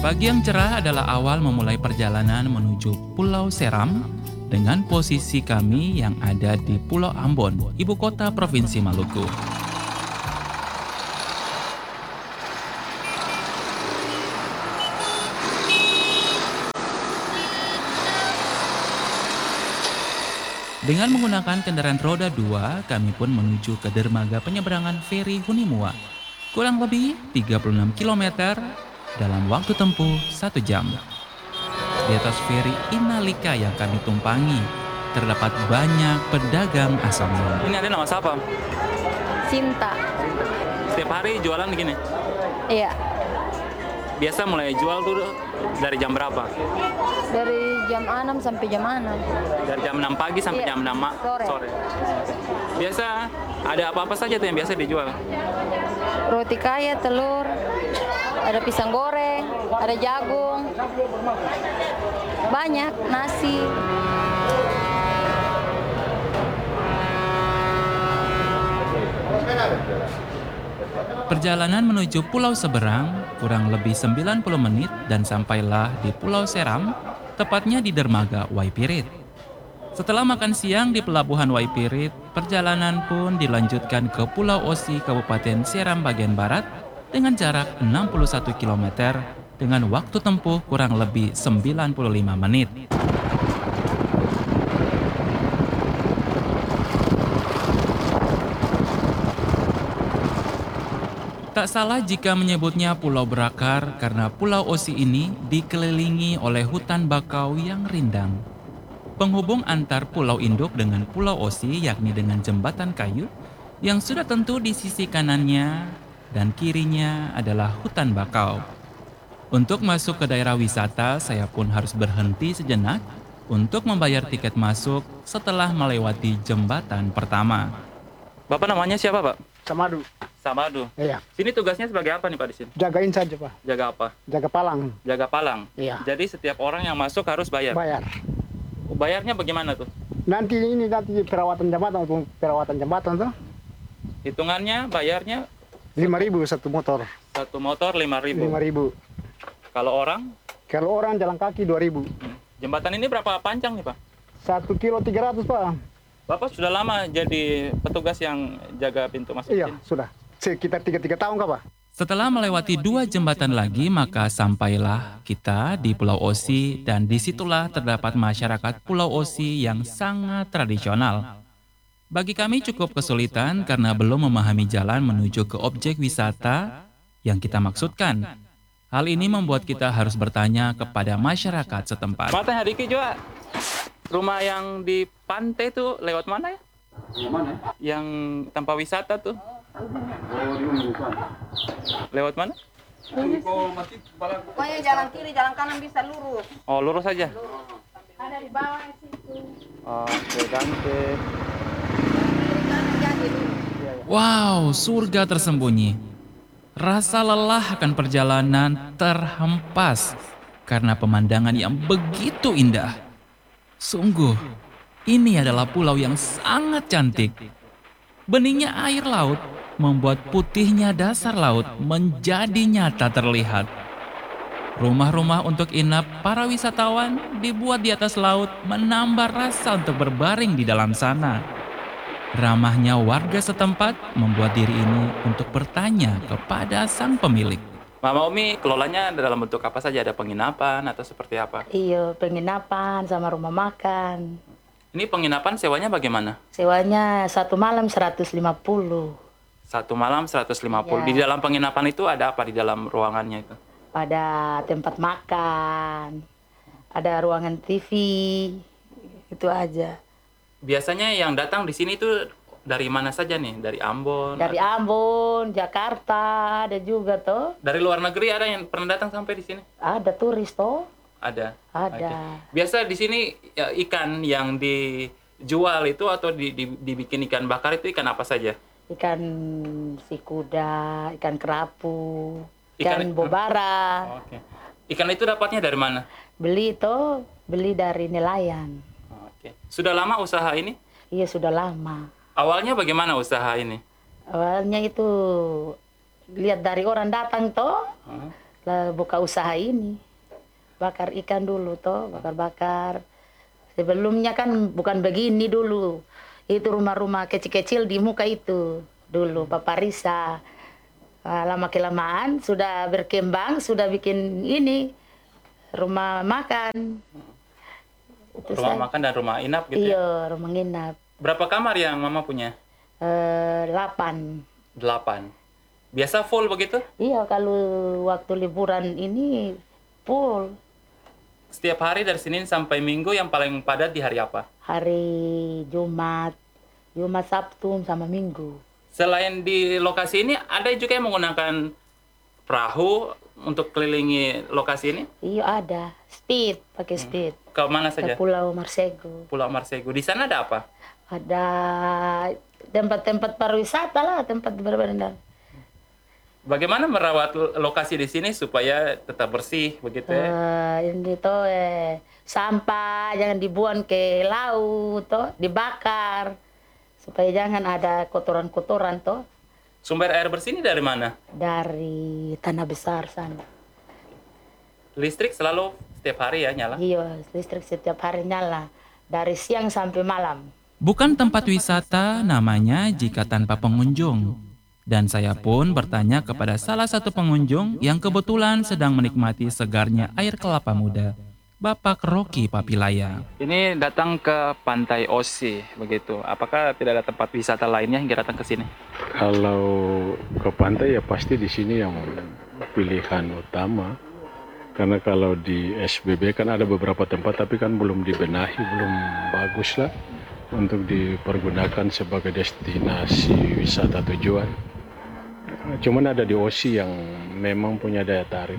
Pagi yang cerah adalah awal memulai perjalanan menuju Pulau Seram dengan posisi kami yang ada di Pulau Ambon, ibu kota Provinsi Maluku. Dengan menggunakan kendaraan roda 2, kami pun menuju ke dermaga penyeberangan feri Hunimua. Kurang lebih 36 km dalam waktu tempuh 1 jam. Di atas feri Inalika yang kami tumpangi, terdapat banyak pedagang asal Maluku. Ini ada nama siapa? Cinta. Setiap hari jualan gini? Iya, Biasa mulai jual tuh dari jam berapa? dari jam 6 sampai jam 6. Dari jam 6 pagi sampai Iya, jam 6 sore. Biasa ada apa-apa saja tuh yang biasa dijual? Roti kaya, telur, ada pisang goreng, ada jagung, banyak, nasi. Perjalanan menuju Pulau Seberang kurang lebih 90 menit dan sampailah di Pulau Seram, tepatnya di dermaga Waipirit. Setelah makan siang di pelabuhan Waipirit, perjalanan pun dilanjutkan ke Pulau Osi, Kabupaten Seram bagian barat dengan jarak 61 km dengan waktu tempuh kurang lebih 95 menit. Tak salah jika menyebutnya Pulau Berakar karena Pulau Osi ini dikelilingi oleh hutan bakau yang rindang. Penghubung antar pulau induk dengan Pulau Osi yakni dengan jembatan kayu yang sudah tentu di sisi kanannya dan kirinya adalah hutan bakau. Untuk masuk ke daerah wisata, saya pun harus berhenti sejenak untuk membayar tiket masuk setelah melewati jembatan pertama. Bapak namanya siapa, Pak? Samadu. Samadu. Iya, Sini tugasnya sebagai apa nih, Pak, di sini? jagain saja Pak. Jaga apa? Jaga palang. Jaga palang. Iya. Jadi setiap orang yang masuk harus bayar. Bayar. Bayarnya bagaimana tuh? Nanti perawatan jembatan untuk perawatan jembatan tuh Hitungannya bayarnya 5.000 satu motor. satu motor 5.000. 5.000. Kalau orang? Kalau orang jalan kaki 2.000. Jembatan ini berapa panjang nih, Pak? 1 kilo 300 Pak. Bapak sudah lama jadi petugas yang jaga pintu masuk Iya, sini? sudah. Sekitar 3 tahun Kak Pak. Setelah melewati 2 jembatan lagi, maka sampailah kita di Pulau Osi dan disitulah terdapat masyarakat Pulau Osi yang sangat tradisional. Bagi kami cukup kesulitan karena belum memahami jalan menuju ke objek wisata yang kita maksudkan. Hal ini membuat kita harus bertanya kepada masyarakat setempat. Mata Hadiki juga rumah yang di pantai tuh lewat mana ya? Mana? Yang tanpa wisata tuh. Lewat mana? Pokoknya jalan kiri, jalan kanan bisa lurus. Oh, lurus saja. Ada di bawah situ. Oke, ganti. Jadi Wow, surga tersembunyi. Rasa lelah akan perjalanan terhempas karena pemandangan yang begitu indah. Sungguh, ini adalah pulau yang sangat cantik. Beningnya air laut membuat putihnya dasar laut menjadi nyata terlihat. Rumah-rumah untuk inap para wisatawan dibuat di atas laut menambah rasa untuk berbaring di dalam sana. Ramahnya warga setempat membuat diri ini untuk bertanya kepada sang pemilik. Mama Umi kelolanya dalam bentuk apa saja? Ada penginapan atau seperti apa? Iya, penginapan sama rumah makan. Ini penginapan sewanya bagaimana? Sewanya 1 malam 150. 1 malam 150. Ya. Di dalam penginapan itu ada apa di dalam ruangannya itu? Ada tempat makan, ada ruangan TV, itu aja. Biasanya yang datang di sini tuh dari mana saja nih? Dari Ambon? Dari Ambon, Jakarta, ada juga toh. Dari luar negeri ada yang pernah datang sampai di sini? Ada turis toh. Ada. Ada. Oke. Biasa di sini ya, ikan yang dijual itu atau dibikin ikan bakar itu ikan apa saja? Ikan sikuda, ikan kerapu, Ikan- ikan bobara. Oke. Ikan itu dapatnya dari mana? Beli toh, beli dari nelayan. Oke. Sudah lama usaha ini? Iya, sudah lama. Awalnya bagaimana usaha ini? Awalnya itu lihat dari orang datang toh, lah buka usaha ini. Bakar ikan dulu toh, bakar-bakar. Sebelumnya kan bukan begini dulu. Itu rumah-rumah kecil-kecil di muka itu dulu, paparisa. Lama kelamaan sudah berkembang, sudah bikin ini rumah makan. Itu Rumah makan dan rumah inap gitu ya? Iya, rumah nginap. Berapa kamar yang Mama punya? 8. 8. Biasa full begitu? Iya, kalau waktu liburan ini full. Setiap hari dari Senin sampai Minggu yang paling padat di hari apa? Hari Jumat, Sabtu, sama Minggu. Selain di lokasi ini, ada juga yang menggunakan perahu untuk kelilingi lokasi ini? Iya ada, pakai speed. Ke mana Ke saja? Pulau Marsego. Pulau Marsego. Di sana ada apa? Ada tempat-tempat pariwisata lah, tempat berbeda. Bagaimana merawat lokasi di sini supaya tetap bersih begitu ya? Ini tuh sampah jangan dibuang ke laut, toh dibakar supaya jangan ada kotoran-kotoran toh. Sumber air bersih ini dari mana? Dari tanah besar sana. Listrik selalu setiap hari ya nyala? Iya, listrik setiap hari nyala dari siang sampai malam. Bukan tempat wisata namanya jika tanpa pengunjung. Dan saya pun bertanya kepada salah satu pengunjung yang kebetulan sedang menikmati segarnya air kelapa muda, Bapak Rocky Papilaya. Ini datang ke Pantai Osi begitu. Apakah tidak ada tempat wisata lainnya hingga datang ke sini? Kalau ke pantai ya pasti di sini yang pilihan utama. Karena kalau di SBB kan ada beberapa tempat tapi kan belum dibenahi, belum bagus lah untuk dipergunakan sebagai destinasi wisata tujuan. Cuman ada di Osi yang memang punya daya tarik.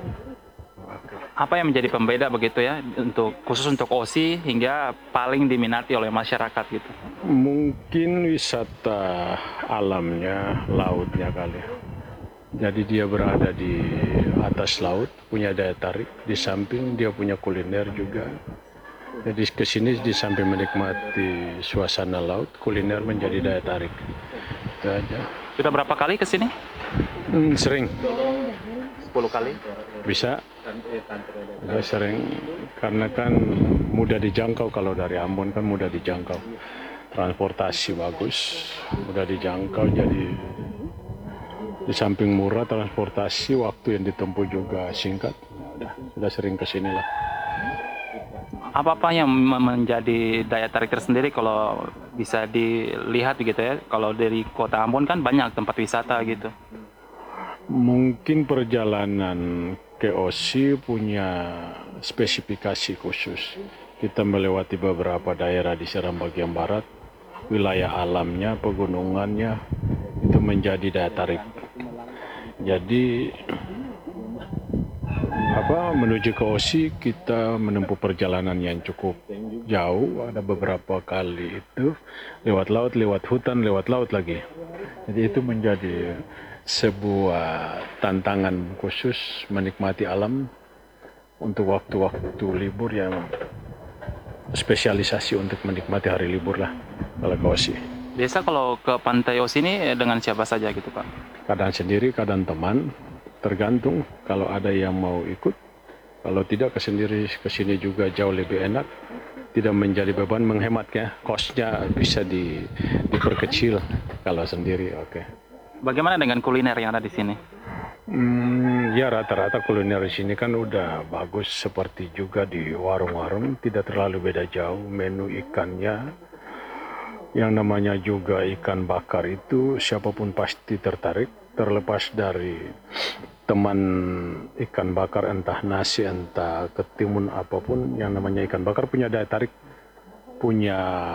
Apa yang menjadi pembeda begitu ya khusus untuk Osi hingga paling diminati oleh masyarakat gitu? Mungkin wisata alamnya, lautnya kali. Jadi dia berada di atas laut, punya daya tarik. Di samping dia punya kuliner juga. Jadi ke sini di samping menikmati suasana laut, kuliner menjadi daya tarik. Itu aja. Sudah berapa kali ke sini? Sering. 10 kali. Bisa. Udah sering. Karena kan mudah dijangkau, kalau dari Ambon kan mudah dijangkau. Transportasi bagus, mudah dijangkau, jadi di samping murah transportasi, waktu yang ditempuh juga singkat. Sudah sering ke sini lah. Apa-apa yang menjadi daya tarik tersendiri kalau bisa dilihat gitu ya? Kalau dari kota Ambon kan banyak tempat wisata gitu. Mungkin perjalanan ke Osi punya spesifikasi khusus. Kita melewati beberapa daerah di Seram bagian barat, wilayah alamnya, pegunungannya, itu menjadi daya tarik. Jadi menuju ke Osi kita menempuh perjalanan yang cukup jauh, ada beberapa kali itu lewat laut, lewat hutan, lewat laut lagi. Jadi itu menjadi sebuah tantangan khusus menikmati alam untuk waktu-waktu libur yang spesialisasi untuk menikmati hari libur lah kalau ke Osi. Biasa kalau ke Pantai Osi ini dengan siapa saja gitu Pak? Kadang sendiri, kadang teman, tergantung kalau ada yang mau ikut. Kalau tidak ke sini juga jauh lebih enak, tidak menjadi beban, menghematnya, kosnya bisa diperkecil kalau sendiri. Oke. Bagaimana dengan kuliner yang ada di sini? Ya rata-rata kuliner di sini kan udah bagus, seperti juga di warung-warung, tidak terlalu beda jauh. Menu ikannya, yang namanya juga ikan bakar itu siapapun pasti tertarik, terlepas dari teman ikan bakar, entah nasi, entah ketimun, apapun yang namanya ikan bakar punya daya tarik, punya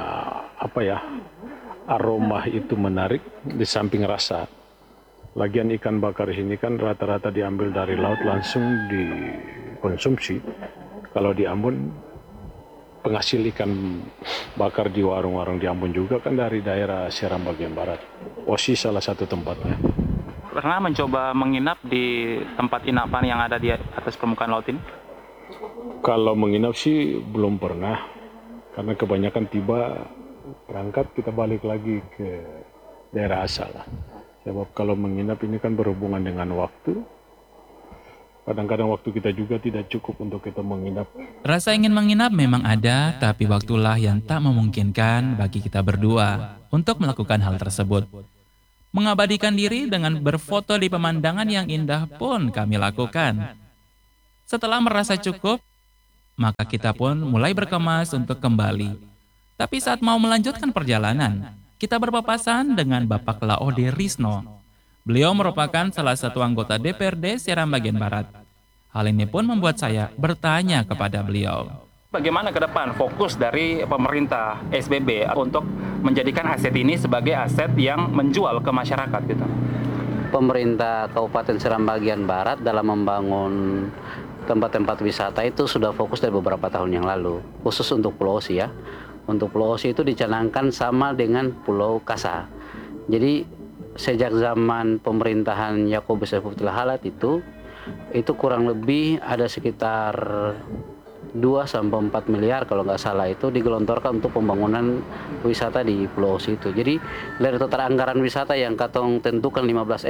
aroma itu menarik di samping rasa. Lagian ikan bakar ini kan rata-rata diambil dari laut langsung dikonsumsi. Kalau di Ambon penghasil ikan bakar di warung-warung di Ambon juga kan dari daerah Seram bagian barat. Osi salah satu tempatnya. Pernah mencoba menginap di tempat inapan yang ada di atas permukaan laut ini? Kalau menginap sih belum pernah, karena kebanyakan tiba berangkat kita balik lagi ke daerah asal lah. Sebab kalau menginap ini kan berhubungan dengan waktu, Kadang-kadang waktu kita juga tidak cukup untuk kita menginap. Rasa ingin menginap memang ada, tapi waktulah yang tak memungkinkan bagi kita berdua untuk melakukan hal tersebut. Mengabadikan diri dengan berfoto di pemandangan yang indah pun kami lakukan. Setelah merasa cukup, maka kita pun mulai berkemas untuk kembali. Tapi saat mau melanjutkan perjalanan, kita berpapasan dengan Bapak Laode Risno. Beliau merupakan salah satu anggota DPRD Seram Bagian Barat. Hal ini pun membuat saya bertanya kepada beliau. Bagaimana ke depan fokus dari pemerintah SBB untuk menjadikan aset ini sebagai aset yang menjual ke masyarakat gitu? Pemerintah Kabupaten Seram Bagian Barat dalam membangun tempat-tempat wisata itu sudah fokus dari beberapa tahun yang lalu, khusus untuk Pulau Osi ya. Untuk Pulau Osi itu dicanangkan sama dengan Pulau Kasa. Jadi sejak zaman pemerintahan Yakobus Saiful Halat itu kurang lebih ada sekitar 2 sampai 4 miliar kalau nggak salah itu digelontorkan untuk pembangunan wisata di Pulau Osi itu. Jadi dari total anggaran wisata yang katong tentukan 15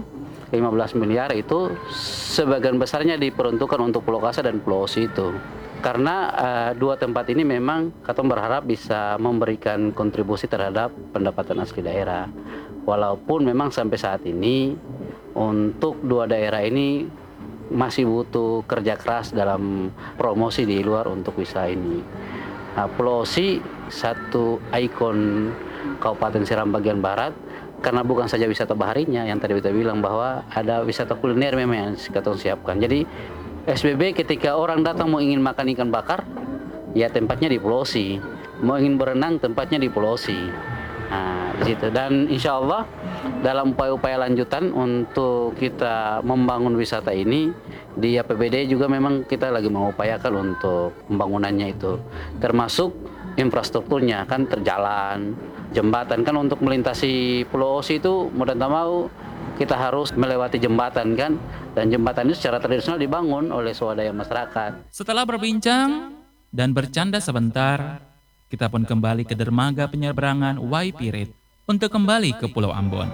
miliar itu sebagian besarnya diperuntukkan untuk Pulau Kasa dan Pulau Osi itu. Karena dua tempat ini memang katong berharap bisa memberikan kontribusi terhadap pendapatan asli daerah. Walaupun memang sampai saat ini untuk dua daerah ini masih butuh kerja keras dalam promosi di luar untuk wisata ini. Nah, Pulau Osi satu ikon Kabupaten Seram Bagian Barat karena bukan saja wisata baharinya yang tadi kita bilang bahwa ada wisata kuliner memang yang kita siapkan. Jadi SBB ketika orang datang mau ingin makan ikan bakar, ya tempatnya di Pulau Osi. Mau ingin berenang tempatnya di Pulau Osi. Nah, di situ. Dan insya Allah dalam upaya-upaya lanjutan untuk kita membangun wisata ini di APBD juga memang kita lagi mengupayakan untuk pembangunannya itu, termasuk infrastrukturnya kan terjalan, jembatan kan untuk melintasi Pulau Osi itu mau dan tak mau kita harus melewati jembatan kan, dan jembatan itu secara tradisional dibangun oleh swadaya masyarakat. Setelah berbincang dan bercanda sebentar, kita pun kembali ke dermaga penyeberangan Waipirit untuk kembali ke Pulau Ambon.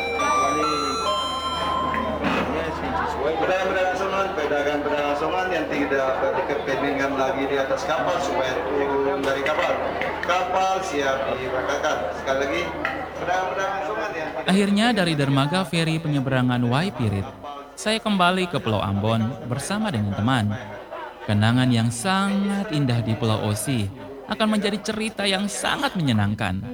Pedagang-pedagang asongan yang tidak berkepentingan lagi di atas kapal supaya turun dari kapal. Kapal siap diberangkatkan. Sekali lagi, pedagang-pedagang asongan yang Akhirnya dari dermaga feri penyeberangan Waipirit, saya kembali ke Pulau Ambon bersama dengan teman. Kenangan yang sangat indah di Pulau Osi akan menjadi cerita yang sangat menyenangkan.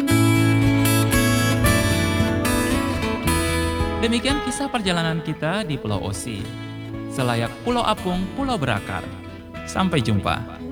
Demikian kisah perjalanan kita di Pulau Osi. Selayak pulau apung, pulau berakar. Sampai jumpa.